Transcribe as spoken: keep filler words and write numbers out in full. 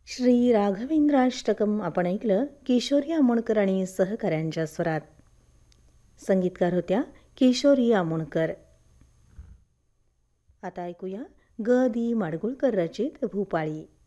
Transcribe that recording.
श्री राघवेंद्राष्टकम आपण ऐकलं किशोरी आमोणकर आणि सहकाऱ्यांच्या स्वरात. संगीतकार होत्या किशोरी आमोणकर. आता ऐकूया ग दी माडगुळकर रचित भूपाळी.